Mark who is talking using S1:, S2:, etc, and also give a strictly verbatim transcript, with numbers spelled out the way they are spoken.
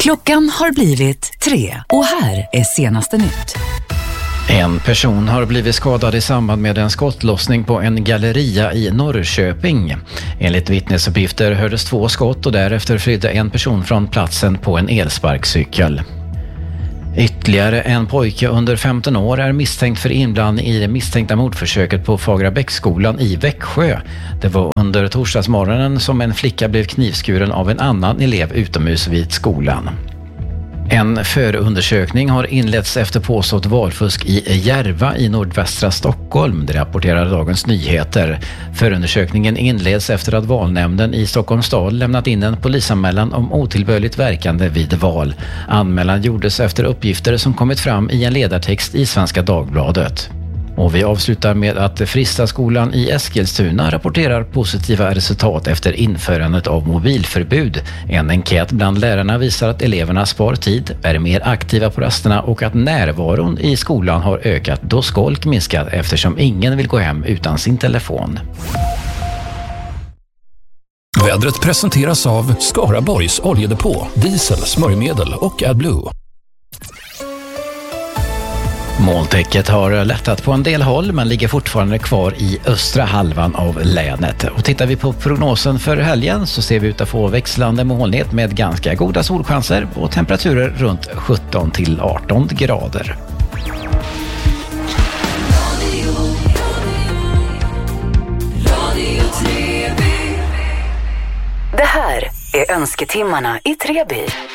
S1: Klockan har blivit tre och här är senaste nytt.
S2: En person har blivit skadad i samband med en skottlossning på en galleria i Norrköping. Enligt vittnesuppgifter hördes två skott och därefter flydde en person från platsen på en elsparkcykel. Ytterligare en pojke under femton år är misstänkt för inblandning i det misstänkta mordförsöket på Fagrabäcksskolan i Växjö. Det var under torsdagsmorgonen som en flicka blev knivskuren av en annan elev utomhus vid skolan. En förundersökning har inletts efter påstått valfusk i Järva i nordvästra Stockholm, det rapporterar Dagens Nyheter. Förundersökningen inleds efter att valnämnden i Stockholms stad lämnat in en polisanmälan om otillbörligt verkande vid val. Anmälan gjordes efter uppgifter som kommit fram i en ledartext i Svenska Dagbladet. Och vi avslutar med att Fristaskolan i Eskilstuna rapporterar positiva resultat efter införandet av mobilförbud. En enkät bland lärarna visar att eleverna spar tid, är mer aktiva på rasterna och att närvaron i skolan har ökat då skolk minskat eftersom ingen vill gå hem utan sin telefon.
S3: Vädret presenteras av Skaraborgs oljedepå, diesel, smörjmedel och AdBlue.
S2: Molntäcket har lättat på en del håll men ligger fortfarande kvar i östra halvan av länet. Och tittar vi på prognosen för helgen så ser vi ut att få växlande molnighet med ganska goda solchanser och temperaturer runt sjutton till arton grader.
S1: Det här är önsketimmarna i Treby.